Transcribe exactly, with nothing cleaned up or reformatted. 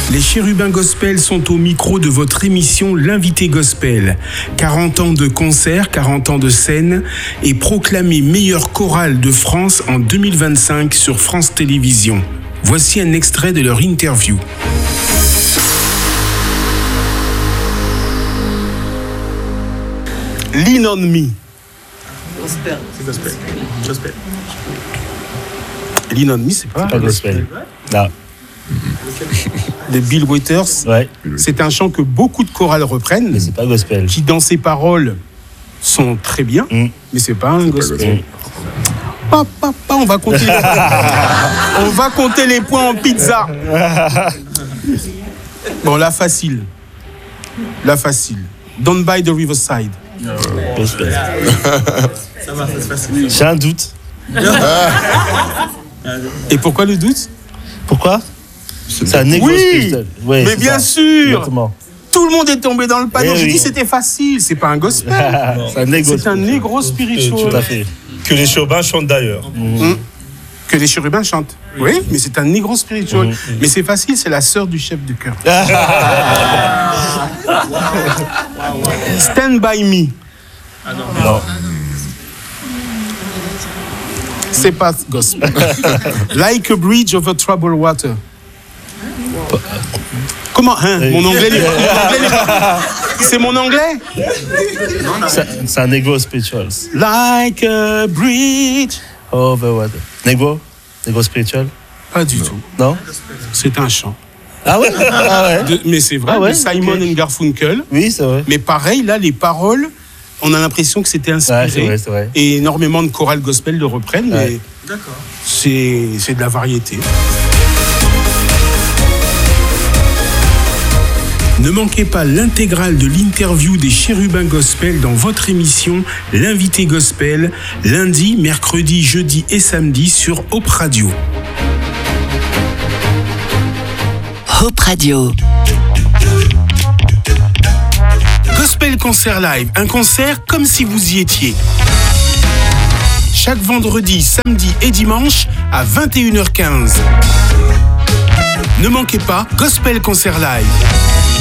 Les Chérubins Gospel sont au micro de votre émission L'Invité Gospel. quarante ans de concerts, quarante ans de scène et proclamé meilleure chorale de France en deux mille vingt-cinq sur France Télévisions. Voici un extrait de leur interview. Lean on me. Gospel. C'est gospel. Gospel. Lean on me, c'est pas, c'est pas gospel. Non. De Bill Withers. Ouais. C'est un chant que beaucoup de chorales reprennent. Mais c'est pas gospel. Qui, dans ses paroles, sont très bien, mm. mais c'est pas un c'est gospel. Pas gospel. Pa, pa, pa, on va compter les on va compter les points en pizza. Bon, la facile. La facile. Down by the Riverside. No. Gospel. Ça va, c'est facile. J'ai un doute. Et pourquoi le doute? Pourquoi? C'est, c'est un négo oui, spirituel. Ouais, mais bien ça. sûr. Exactement. Tout le monde est tombé dans le panneau. Eh J'ai oui. dit c'était facile. C'est pas un gospel. c'est un négo c'est un négro spirituel. Tout à fait. Que les chérubins chantent d'ailleurs. Mmh. Que les chérubins chantent. Oui, oui, mais c'est un négro spirituel. Mmh. Mais c'est facile, c'est la sœur du chef de chœur. Stand by me. Ah non. non. C'est pas gospel. Like a bridge over troubled water. Comment hein? Mon anglais, les... mon anglais les... c'est mon anglais. C'est, c'est un négo spirituel. Like a bridge over water. Négo, négo spirituel. Pas du non. tout. Non. C'est un chant. Ah ouais. Ah ouais. De, mais c'est vrai. Ah ouais, de Simon okay. and Garfunkel. Oui, c'est vrai. Mais pareil, là, les paroles, on a l'impression que c'était inspiré. Ouais, c'est vrai, c'est vrai. Et énormément de chorales gospel le reprennent. Ouais. Mais d'accord. C'est, c'est de la variété. Ne manquez pas l'intégrale de l'interview des Chérubins Gospel dans votre émission L'Invité Gospel, lundi, mercredi, jeudi et samedi sur Hope Radio. Hope Radio. Gospel Concert Live, un concert comme si vous y étiez. Chaque vendredi, samedi et dimanche à vingt et une heures quinze. Ne manquez pas Gospel Concert Live.